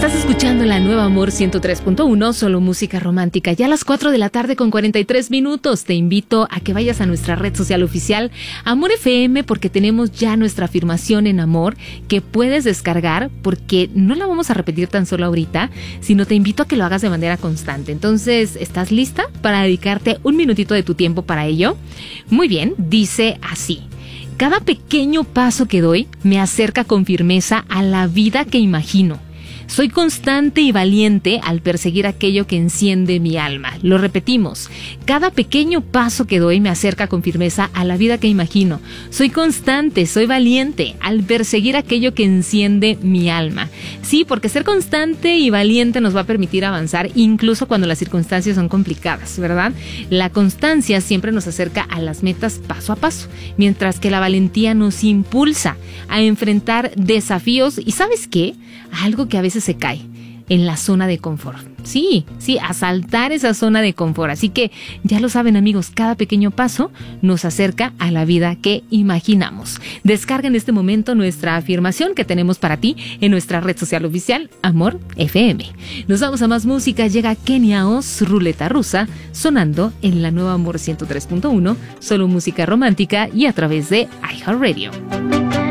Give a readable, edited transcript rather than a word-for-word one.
Estás escuchando la nueva Amor 103.1, solo música romántica. Ya a las 4 de la tarde con 43 minutos. Te invito a que vayas a nuestra red social oficial Amor FM, porque tenemos ya nuestra afirmación en amor que puedes descargar, porque no la vamos a repetir tan solo ahorita, sino te invito a que lo hagas de manera constante. Entonces, ¿estás lista para dedicarte un minutito de tu tiempo para ello? Muy bien, dice así: cada pequeño paso que doy me acerca con firmeza a la vida que imagino. Soy constante y valiente al perseguir aquello que enciende mi alma. Lo repetimos. Cada pequeño paso que doy me acerca con firmeza a la vida que imagino. Soy constante, soy valiente al perseguir aquello que enciende mi alma. Sí, porque ser constante y valiente nos va a permitir avanzar incluso cuando las circunstancias son complicadas, ¿verdad? La constancia siempre nos acerca a las metas paso a paso, mientras que la valentía nos impulsa a enfrentar desafíos. ¿Y sabes qué? Algo que a veces se cae en la zona de confort. Sí, a saltar esa zona de confort. Así que ya lo saben, amigos, cada pequeño paso nos acerca a la vida que imaginamos. Descarga en este momento nuestra afirmación que tenemos para ti en nuestra red social oficial Amor FM. Nos vamos a más música. Llega Kenia Oz, Ruleta Rusa, sonando en la nueva Amor 103.1, solo música romántica y a través de iHeartRadio.